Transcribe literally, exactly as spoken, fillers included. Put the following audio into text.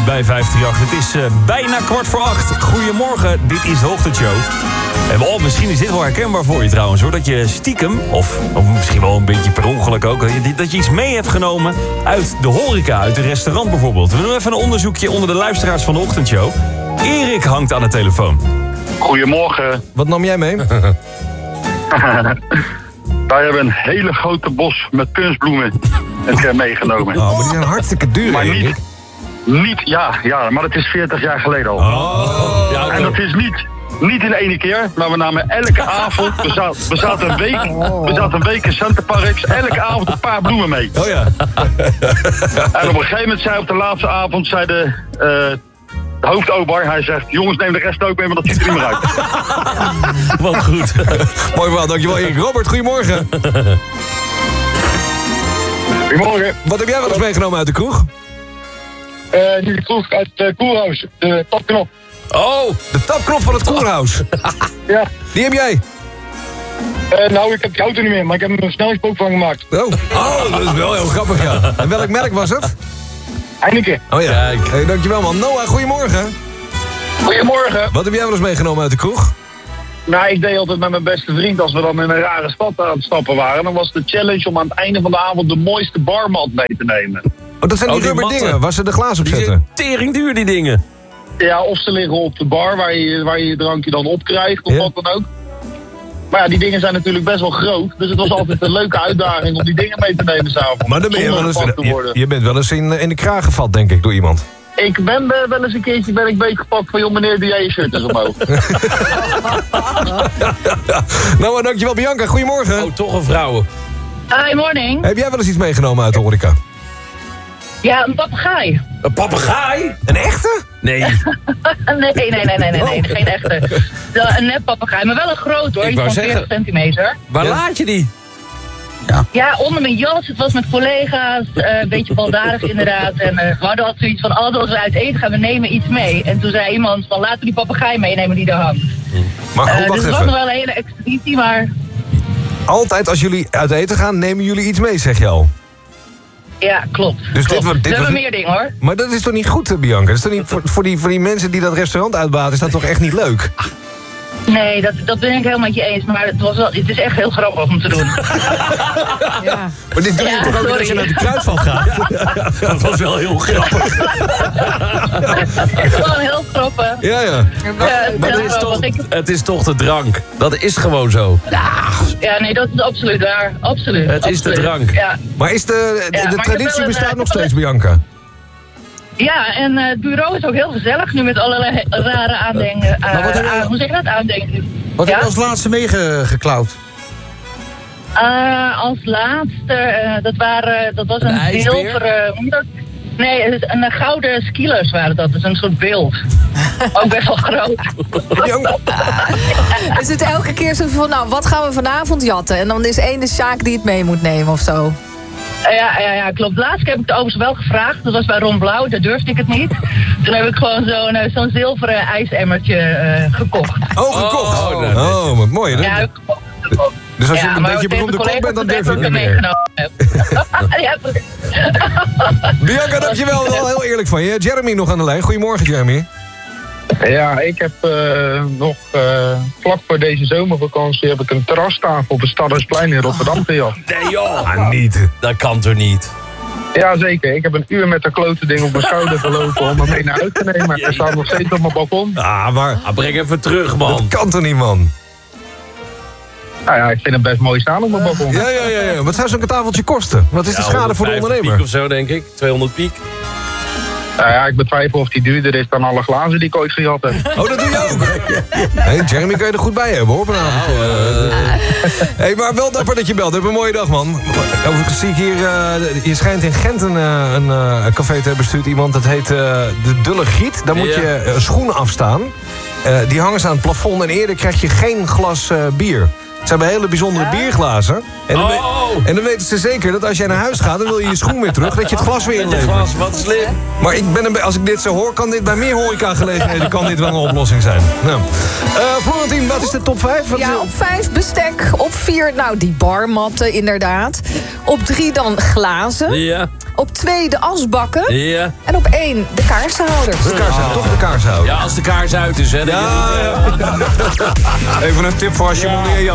Boy bij vijf drie acht. Het is uh, bijna kwart voor acht. Goedemorgen, dit is de ochtendshow. En oh, misschien is dit wel herkenbaar voor je trouwens, hoor. Dat je stiekem, of, of misschien wel een beetje per ongeluk ook... dat je iets mee hebt genomen uit de horeca, uit een restaurant bijvoorbeeld. We doen even een onderzoekje onder de luisteraars van de ochtendshow. Erik hangt aan de telefoon. Goedemorgen. Wat nam jij mee? Wij hebben een hele grote bos met kunstbloemen meegenomen. Oh, maar die zijn hartstikke duur, maar Erik. niet, niet, ja, ja, maar het is veertig jaar geleden al. Oh, ja, en dat is niet, niet in één keer, maar we namen elke avond, we zaten, we zaten een week, we zaten een week in Centerparks, elke avond een paar bloemen mee. Oh ja. En op een gegeven moment zei op de laatste avond, zei de, uh, de hoofdober, hij zegt, jongens neem de rest ook mee, want dat ziet er niet meer uit. Wat goed. Mooi verhaal, dankjewel Erik. Robert, goedemorgen. Goedemorgen. Wat heb jij wel eens meegenomen uit de kroeg? Uh, nu de kroeg uit de Koerhuis, de tapknop. Oh, de tapknop van het Koerhuis. Ja. Die heb jij? Uh, nou, ik heb die auto niet meer, maar ik heb er een snelheidspook van gemaakt. Oh. Oh, dat is wel heel grappig, ja. En welk merk was het? Heineken. Oh ja. Hey, dankjewel man. Noah, goedemorgen. Goedemorgen. Wat heb jij wel eens meegenomen uit de kroeg? Nou, ik deed altijd met mijn beste vriend, als we dan in een rare stad aan het stappen waren, dan was de challenge om aan het einde van de avond de mooiste barmat mee te nemen. Oh, dat zijn die Oh, die rubber matten. dingen waar ze de glazen op Die zetten. zijn tering duur, die dingen. Ja, of ze liggen op de bar waar je waar je, je drankje dan op krijgt, of Ja. wat dan ook. Maar ja, die dingen zijn natuurlijk best wel groot, dus het was altijd een leuke uitdaging om die dingen mee te nemen s'avonds. Maar dan ben je wel eens, Zonder gepakt te je, worden. je bent wel eens in, in de kraag gevat, denk ik, door iemand. Ik ben eh, wel eens een keertje ben ik beetgepakt van, joh meneer, doe jij je shirt eens omhoog. Nou, maar dankjewel Bianca, goedemorgen. Oh, toch een vrouw. Hi, morning. Heb jij wel eens iets meegenomen uit de horeca? Ja, een papegaai. Een papegaai? Een echte? Nee. nee, nee, nee, nee, nee, nee, nee, geen echte. Ja, een nep papegaai, maar wel een groot hoor, Ik iets wou van zeggen- veertig centimeter. Waar Ja. laat je die? Ja, onder mijn jas, het was met collega's, eh, een beetje baldadig inderdaad. En uh, we hadden altijd zoiets van, als we uit eten gaan, we nemen iets mee. En toen zei iemand van, laten we die papegaai meenemen die daar hangt. Maar Uh, oh, dus wacht het was even. nog wel een hele expeditie, maar Altijd als jullie uit eten gaan, nemen jullie iets mee, zeg je al. ja, klopt. Dus dit, klopt. wa- dit we was... hebben meer dingen hoor. Maar dat is toch niet goed, Bianca? Dat is toch niet, voor, voor, die, voor die mensen die dat restaurant uitbaten, is dat toch echt niet leuk? Nee, dat, dat ben ik helemaal met je eens, maar het, was wel, het is echt heel grappig om te doen. Ja. Maar dit doe je Ja, toch ook niet als je sorry. naar de kruidvat gaat? Dat was wel heel grappig. Gewoon heel grappig. Ja, ja. Ja, het Maar is het heel is, toch, grappig. Ik- het is toch de drank. Dat is gewoon zo. Ja, nee, dat is absoluut waar. Absoluut. Het is de absoluut. drank. Ja, Maar is de, de, Ja, de maar ik heb traditie wel een, bestaat eh, nog ik heb steeds, wel Bianca? ja, en uh, het bureau is ook heel gezellig nu met allerlei rare aandenken. Uh, Maar wat heb je- aan- hoe zeg je dat? Aandenken. Wat ja? heb je als laatste meegeklauwd? Uh, als laatste, uh, dat, waren, dat was Een een, ijsbeer? zilveren... hoe moet dat? Nee, het is een uh, gouden skilers waren dat. Dat is een soort beeld. Ook best wel groot. Bianca, Is het elke keer zo van, nou, wat gaan we vanavond jatten? En dan is één de Sjaak die het mee moet nemen of zo. Uh, ja, ja, ja, klopt. Laatst heb ik het overigens wel gevraagd. Dat was bij Ron Blauw, daar durfde ik het niet. Toen heb ik gewoon zo'n uh, zo'n zilveren ijsemmertje uh, gekocht. oh, gekocht. Oh, Oh, nou, nee. wat mooi. Hè? Ja, heb ik gekocht. gekocht. Dus als je Ja, een maar beetje tegen beroemde de kok bent, dan collega's durf je het niet dat ik meer. meegenomen heb. Ja, precies. Bianca, dankjewel. Wel heel eerlijk van je. Jeremy nog aan de lijn. Goedemorgen, Jeremy. Ja, ik heb uh, nog uh, vlak voor deze zomervakantie heb ik een terrastafel op het Stadhuisplein in Rotterdam gejat. Nee joh. Ah, niet. Dat kan toch niet? Ja, zeker. Ik heb een uur met dat klote ding op mijn schouder gelopen om hem mee naar huis te nemen. Hij staat nog steeds op mijn balkon. Ah, maar Ah, breng even terug, man. dat kan toch niet, man? Nou ja, ik vind hem best mooi staan op mijn balkon. Ja, ja, ja, ja. Wat zou zo'n tafeltje kosten? Wat is de Ja, schade voor de honderdvijftig ondernemer? piek of zo, denk ik. tweehonderd piek. Nou ja, ik betwijfel of die duurder is dan alle glazen die ik ooit gejat heb. Oh, dat doe je ook? Nee, Jeremy kan je er goed bij hebben, hoor, vanavond. Hey, maar wel dapper dat je belt. Heb een mooie dag, man. Overigens zie ik hier... Uh, je schijnt in Gent een, uh, een uh, café te hebben bestuurd. Iemand, dat heet uh, de Dulle Giet. Daar moet Ja. je uh, schoenen afstaan. Uh, die hangen ze aan het plafond. En eerder krijg je geen glas uh, bier. Ze hebben hele bijzondere bierglazen. En dan ben- Oh, En dan weten ze zeker dat als jij naar huis gaat... dan wil je je schoen weer terug, dat je het glas weer Met je inlevert. glas, wat slim. Maar ik ben een, be- als ik dit zo hoor, kan dit bij meer horecagelegenheden... kan dit wel een oplossing zijn. Nou. Uh, Florentien, wat is de top vijf? Wat is Ja, de- op vijf bestek. Op vier, nou, die barmatten inderdaad. Op drie dan glazen. Ja, Op twee de asbakken. ja. En op één de kaarsenhouders. De kaars, toch de kaars houden. Ja, als de kaars uit is, hè. dat je Ja, niet, eh, ja. Even een tip voor als je moet leren